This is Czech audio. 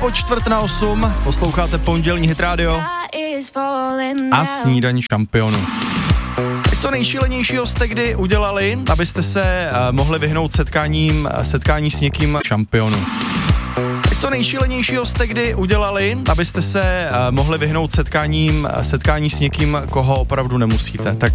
po 7:45, posloucháte pondělní Hit Radio a snídaní šampionů. Co nejšílenějšího jste kdy udělali, abyste se mohli vyhnout setkání s někým šampionu? Co nejšílenějšího jste kdy udělali, abyste se mohli vyhnout setkání s někým, koho opravdu nemusíte? Tak